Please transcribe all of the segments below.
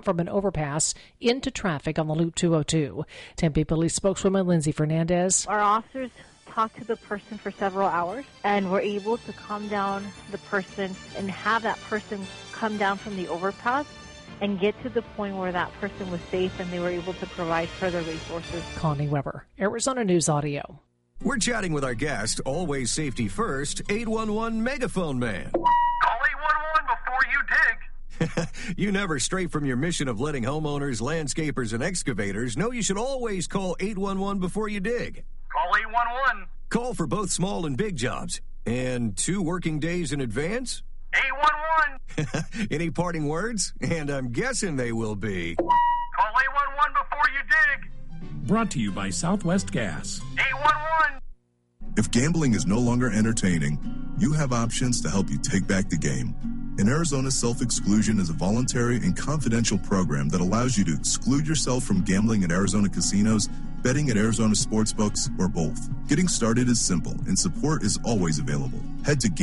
from an overpass into traffic on the Loop 202. Tempe Police spokeswoman Lindsay Fernandez. Our officers talked to the person for several hours and were able to calm down the person and have that person come down from the overpass and get to the point where that person was safe and they were able to provide further resources. Connie Weber, Arizona News Audio. We're chatting with our guest, always safety first, 811 Megaphone Man. Call 811 before you dig. You never stray from your mission of letting homeowners, landscapers, and excavators know you should always call 811 before you dig. Call 811. Call for both small and big jobs. And 2 working days in advance? 811. Any parting words? And I'm guessing they will be. Call 811 before you dig. Brought to you by Southwest Gas. 811. If gambling is no longer entertaining, you have options to help you take back the game. In Arizona, self-exclusion is a voluntary and confidential program that allows you to exclude yourself from gambling at Arizona casinos, betting at Arizona sportsbooks, or both. Getting started is simple, and support is always available. Head to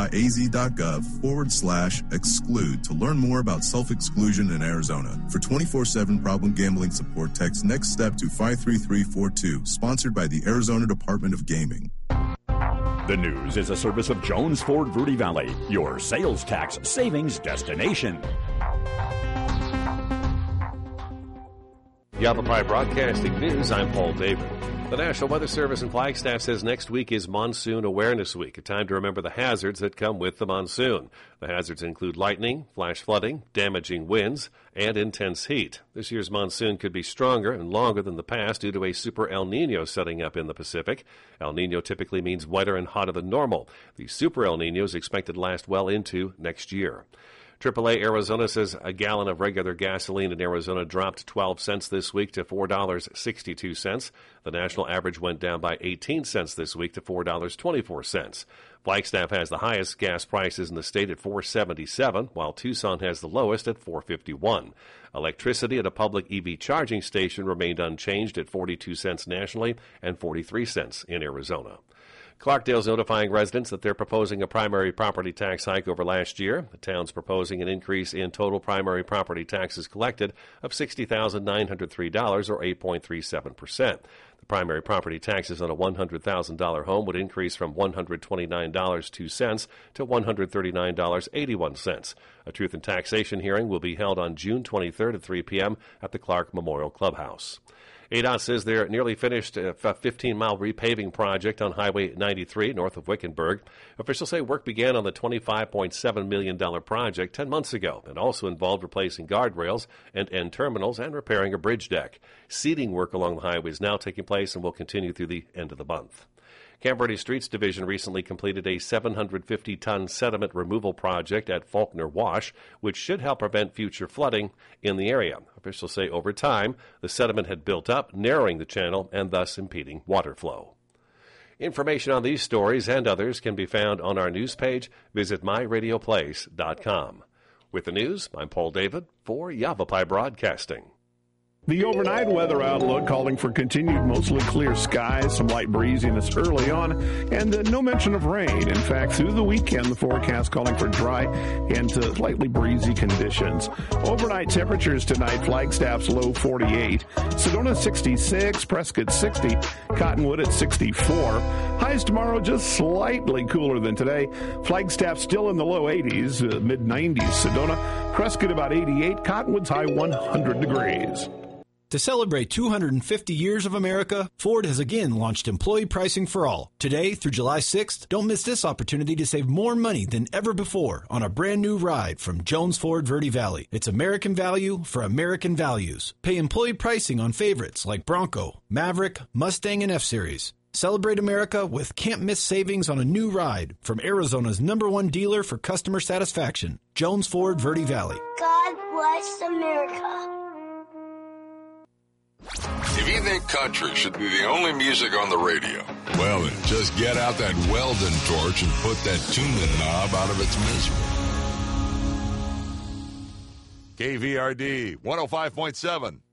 gaming.az.gov/exclude to learn more about self-exclusion in Arizona. For 24/7 problem gambling support, text NEXT STEP to 53342, sponsored by the Arizona Department of Gaming. The News is a service of Jones Ford Verde Valley, your sales tax savings destination. Yavapai Broadcasting News, I'm Paul David. The National Weather Service in Flagstaff says next week is Monsoon Awareness Week, a time to remember the hazards that come with the monsoon. The hazards include lightning, flash flooding, damaging winds, and intense heat. This year's monsoon could be stronger and longer than the past due to a super El Nino setting up in the Pacific. El Nino typically means wetter and hotter than normal. The super El Nino is expected to last well into next year. AAA Arizona says a gallon of regular gasoline in Arizona dropped 12 cents this week to $4.62. The national average went down by 18 cents this week to $4.24. Flagstaff has the highest gas prices in the state at $4.77, while Tucson has the lowest at $4.51. Electricity at a public EV charging station remained unchanged at 42 cents nationally and 43 cents in Arizona. Clarkdale's notifying residents that they're proposing a primary property tax hike over last year. The town's proposing an increase in total primary property taxes collected of $60,903, or 8.37%. The primary property taxes on a $100,000 home would increase from $129.02 to $139.81. A Truth in Taxation hearing will be held on June 23rd at 3 p.m. at the Clark Memorial Clubhouse. ADOT says they're nearly finished a 15-mile repaving project on Highway 93 north of Wickenburg. Officials say work began on the $25.7 million project 10 months ago. It also involved replacing guardrails and end terminals and repairing a bridge deck. Seeding work along the highway is now taking place and will continue through the end of the month. Camp Verde Streets Division recently completed a 750-ton sediment removal project at Faulkner Wash, which should help prevent future flooding in the area. Officials say over time, the sediment had built up, narrowing the channel and thus impeding water flow. Information on these stories and others can be found on our news page. Visit myradioplace.com. With the news, I'm Paul David for Yavapai Broadcasting. The overnight weather outlook calling for continued mostly clear skies, some light breeziness early on, and no mention of rain. In fact, through the weekend, the forecast calling for dry and slightly breezy conditions. Overnight temperatures tonight, Flagstaff's low 48, Sedona 66, Prescott 60, Cottonwood at 64. Highs tomorrow just slightly cooler than today. Flagstaff still in the low 80s, mid-90s. Sedona, Prescott about 88, Cottonwood's high 100 degrees. To celebrate 250 years of America, Ford has again launched Employee Pricing for All. Today through July 6th, don't miss this opportunity to save more money than ever before on a brand new ride from Jones Ford Verde Valley. It's American value for American values. Pay employee pricing on favorites like Bronco, Maverick, Mustang, and F-Series. Celebrate America with can't-miss savings on a new ride from Arizona's #1 dealer for customer satisfaction, Jones Ford Verde Valley. God bless America. If you think country should be the only music on the radio, well, then just get out that Weldon torch and put that tuning knob out of its misery. KVRD 105.7.